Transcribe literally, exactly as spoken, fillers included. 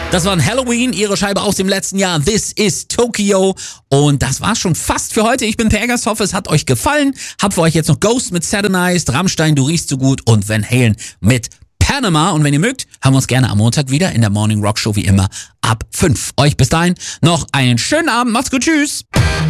Das war Halloween, ihre Scheibe aus dem letzten Jahr. This is Tokyo. Und das war's schon fast für heute. Ich bin Per Eggers, hoffe, es hat euch gefallen. Hab für euch jetzt noch Ghost mit Saturnized, Rammstein, Du riechst so gut und Van Halen mit Panama. Und wenn ihr mögt, haben wir uns gerne am Montag wieder in der Morning Rock Show wie immer ab fünf. Euch bis dahin noch einen schönen Abend. Macht's gut. Tschüss.